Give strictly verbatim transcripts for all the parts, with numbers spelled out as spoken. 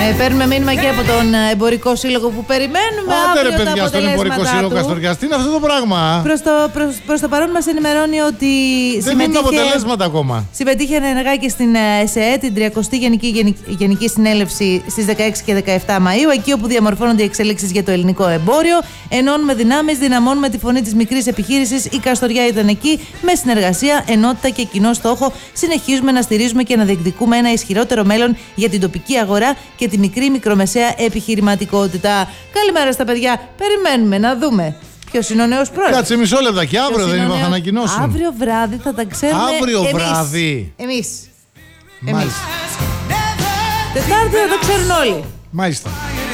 Ε, παίρνουμε μήνυμα και από τον εμπορικό σύλλογο που περιμένουμε. Άντε ρε αύριο παιδιά, στον εμπορικό σύλλογο Καστοριάς. Τι είναι αυτό το πράγμα? Προς το, προς, προς το παρόν μας ενημερώνει ότι δεν δίνουν αποτελέσματα ακόμα. Συμμετείχε ενεργά και στην ΕΣΕΕ, την τριακοστή Γενική, Γενική, Γενική Συνέλευση στις δεκαέξι και δεκαεπτά Μαΐου, εκεί όπου διαμορφώνονται οι εξελίξεις για το ελληνικό εμπόριο. Ενώνουμε δυνάμεις, δυναμώνουμε τη φωνή της μικρής επιχείρησης. Η Καστοριά ήταν εκεί με συνεργασία, ενότητα και κοινό στόχο. Συνεχίζουμε να στηρίζουμε και να διεκδικούμε ένα ισχυρότερο μέλλον για την τοπική αγορά και τη μικρή μικρομεσαία επιχειρηματικότητα. Καλημέρα στα παιδιά. Περιμένουμε να δούμε ποιος είναι ο νέος πρόεδρος. Κάτσε μισό λεπτά και αύριο δεν είναι, θα ανακοινώσουν. Αύριο βράδυ θα τα ξέρουμε. Αύριο εμείς. βράδυ. Εμείς. Μάλιστα. Τετάρτη θα το ξέρουν όλοι. Μάλιστα.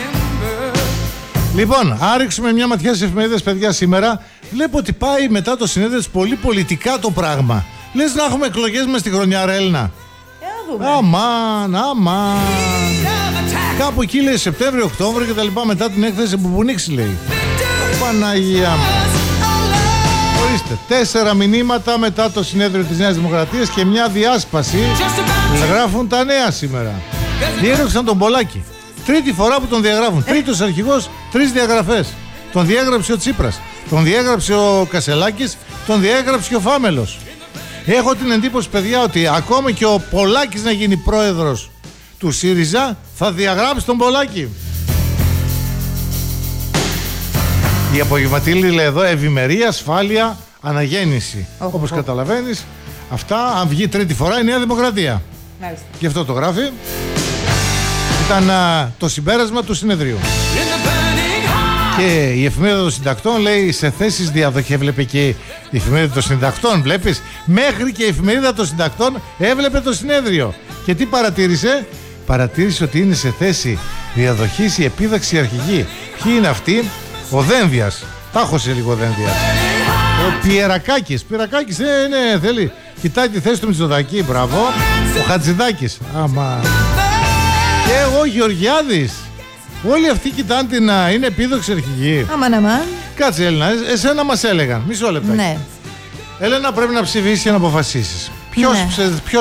Λοιπόν, άριξουμε μια ματιά στις εφημερίδες, παιδιά, σήμερα. Βλέπω ότι πάει μετά το συνέδριο πολύ πολιτικά το πράγμα. Λες να έχουμε εκλογές μες στη χρονιά, ρε Έλληνα. Αμάν, αμάν. Κάπου εκεί λέει Σεπτέμβριο, Οκτώβριο και τα λοιπά, μετά την έκθεση που Μπουνίξη λέει. Παναγία μου. Ορίστε, τέσσερα μηνύματα μετά το συνέδριο της Νέας Δημοκρατίας και μια διάσπαση. Γράφουν τα νέα σήμερα. Διέγραψαν τον Πολάκη. Τρίτη φορά που τον διαγράφουν. Τρίτος αρχηγός, τρεις διαγραφές. Τον διέγραψε ο Τσίπρας. Τον διέγραψε ο Κασελάκης. Τον διέγραψε και ο Φάμελος. Έχω την εντύπωση, παιδιά, ότι ακόμη και ο Πολάκης να γίνει πρόεδρος του ΣΥΡΙΖΑ θα διαγράψει τον Πολάκη. Η απογευματήλη λέει εδώ ευημερία, ασφάλεια, αναγέννηση. Oh, Όπως oh. καταλαβαίνεις, αυτά αν βγει τρίτη φορά η Νέα Δημοκρατία. Μάλιστα. Και αυτό το γράφει. Ήταν α, το συμπέρασμα του συνεδρίου. Και η εφημερίδα των συντακτών λέει σε θέσεις διαδοχή. Έβλεπε και η εφημερίδα των συντακτών, βλέπεις. Μέχρι και η εφημερίδα των συντακτών έβλεπε το συνέδριο. Και τι παρατήρησε? Παρατήρησε ότι είναι σε θέση διαδοχής η επίδαξη αρχηγή. Ποιοι είναι αυτοί? Ο Δένδιας. Τάχωσε λίγο ο Δένδιας. Ο Πιερακάκης. Πιερακάκης, ε, ναι, θέλει. Κοιτάει τη θέση του Μητσοτάκη, μπράβο. Ο Χατζηδάκης. Άμα. Και ο Γεωργιάδης. Όλοι αυτοί κοιτάνε την να είναι επίδοξη αρχηγή. Αμάν, αμάν. Κάτσε, Έλληνα, εσένα μας έλεγαν. Μισό λεπτάκι. Ναι. Έλενα, πρέπει να ψηφίσεις και να αποφασίσεις. Ποιος, ναι. ποιος